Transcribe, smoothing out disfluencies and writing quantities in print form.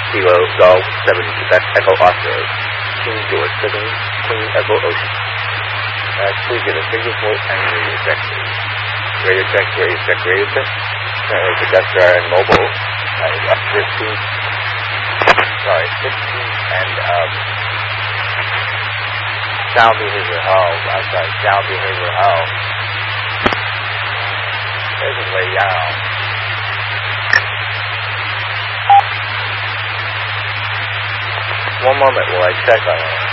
Kilo Golf 7 Quebec Echo Oscar, King George 7 Queen Echo Ocean. Please get a figure point and radio check. Radio check, radio check, radio check. The Destra and mobile is up 15. Sorry, 15 and sound behavior hull. I'm sorry, sound behavior hull. There's a way down. One moment while I check on it.